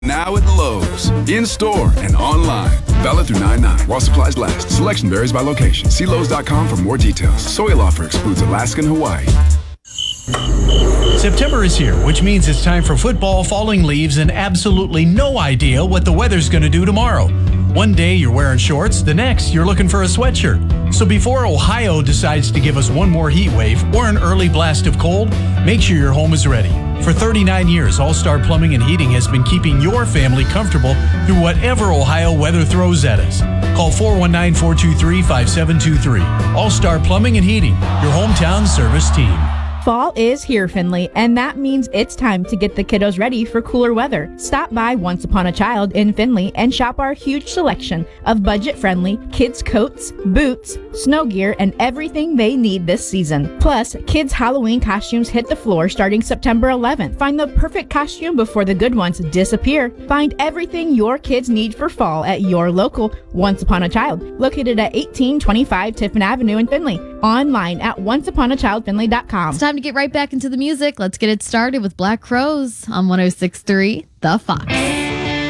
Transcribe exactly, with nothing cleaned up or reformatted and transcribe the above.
Now at Lowe's. In-store and online. Valid through nine nine while supplies last. Selection varies by location. See Lowe's dot com for more details. Soil offer excludes Alaska and Hawaii. September is here, which means it's time for football, falling leaves, and absolutely no idea what the weather's going to do tomorrow. One day you're wearing shorts, the next you're looking for a sweatshirt. So before Ohio decides to give us one more heat wave or an early blast of cold, make sure your home is ready. For thirty-nine years, All-Star Plumbing and Heating has been keeping your family comfortable through whatever Ohio weather throws at us. Call four one nine, four two three, five seven two three. All-Star Plumbing and Heating, your hometown service team. Fall is here, Findlay, and that means it's time to get the kiddos ready for cooler weather. Stop by Once Upon a Child in Findlay and shop our huge selection of budget-friendly kids' coats, boots, snow gear, and everything they need this season. Plus, kids' Halloween costumes hit the floor starting September eleventh. Find the perfect costume before the good ones disappear. Find everything your kids need for fall at your local Once Upon a Child, located at eighteen twenty-five Tiffin Avenue in Findlay. Online at once upon a child findlay dot com. It's time to get right back into the music. Let's get it started with Black Crowes on one oh six point three The Fox.